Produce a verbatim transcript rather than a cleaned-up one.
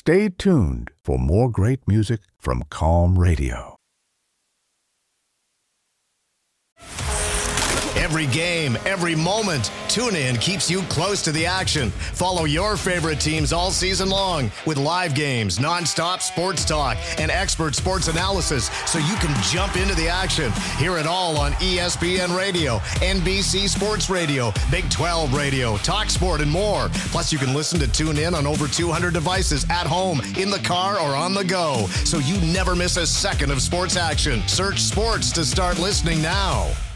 Stay tuned for more great music from Calm Radio. Every game, every moment, TuneIn keeps you close to the action. Follow your favorite teams all season long with live games, nonstop sports talk, and expert sports analysis so you can jump into the action. Hear it all on E S P N Radio, N B C Sports Radio, Big twelve Radio, TalkSport, and more. Plus, you can listen to TuneIn on over two hundred devices at home, in the car, or on the go, so you never miss a second of sports action. Search sports to start listening now.